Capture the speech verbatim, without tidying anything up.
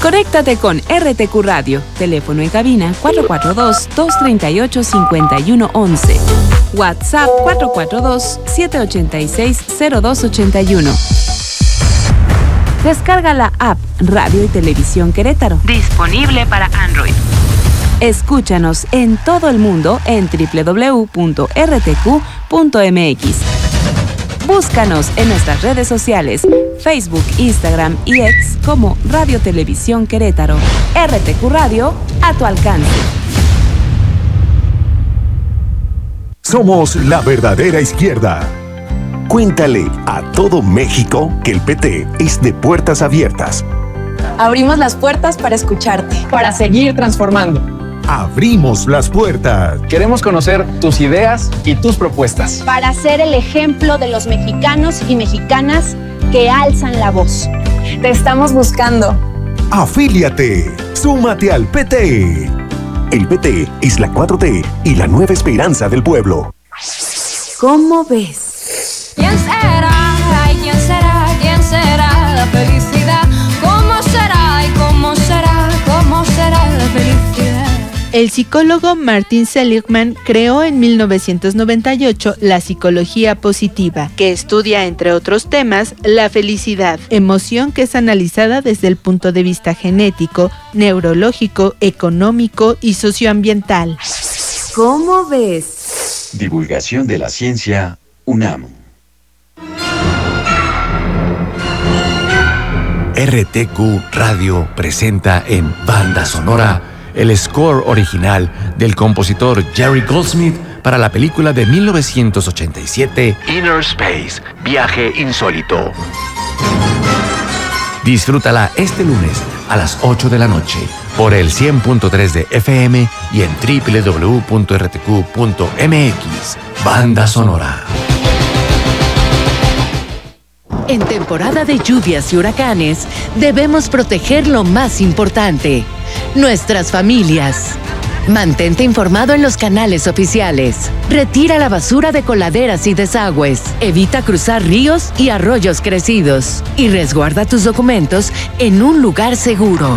Conéctate con R T Q Radio. Teléfono en cabina cuatro cuatro dos, dos tres ocho, cinco uno uno uno. WhatsApp cuatro cuatro dos, siete ocho seis, cero dos ocho uno. Descarga la app Radio y Televisión Querétaro. Disponible para Android. Escúchanos en todo el mundo en doble u doble u doble u punto r t q punto m x. Búscanos en nuestras redes sociales, Facebook, Instagram y X como Radio Televisión Querétaro. R T Q Radio, a tu alcance. Somos la verdadera izquierda. Cuéntale a todo México que el P T es de puertas abiertas. Abrimos las puertas para escucharte, para seguir transformando. Abrimos las puertas. Queremos conocer tus ideas y tus propuestas. Para ser el ejemplo de los mexicanos y mexicanas que alzan la voz. Te estamos buscando. Afíliate. Súmate al P T. El P T es la cuatro T y la nueva esperanza del pueblo. ¿Cómo ves? ¿Quién será? Ay, ¿quién será? ¿Quién será la felicidad? ¿Cómo será? ¿Y cómo será? ¿Cómo será la felicidad? El psicólogo Martin Seligman creó en mil novecientos noventa y ocho la psicología positiva, que estudia, entre otros temas, la felicidad, emoción que es analizada desde el punto de vista genético, neurológico, económico y socioambiental. ¿Cómo ves? Divulgación de la ciencia, UNAM. R T Q Radio presenta en Banda Sonora el score original del compositor Jerry Goldsmith para la película de mil novecientos ochenta y siete Inner Space, Viaje Insólito. Disfrútala este lunes a las ocho de la noche por el cien punto tres de F M y en doble u doble u doble u punto r t q punto m x. Banda Sonora. En temporada de lluvias y huracanes, debemos proteger lo más importante, nuestras familias. Mantente informado en los canales oficiales. Retira la basura de coladeras y desagües. Evita cruzar ríos y arroyos crecidos. Y resguarda tus documentos en un lugar seguro.